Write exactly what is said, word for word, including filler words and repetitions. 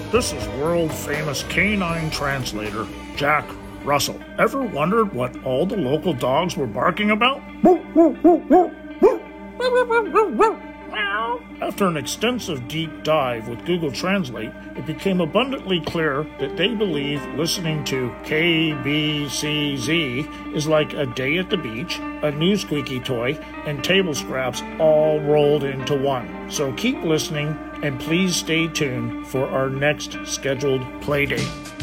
This is world-famous canine translator Jack Russell. Ever wondered what all the local dogs were barking about? After an extensive deep dive with Google Translate, it became abundantly clear that they believe listening to K B C Z is like a day at the beach, a new squeaky toy, and table scraps all rolled into one. So keep listening, and please stay tuned for our next scheduled playdate.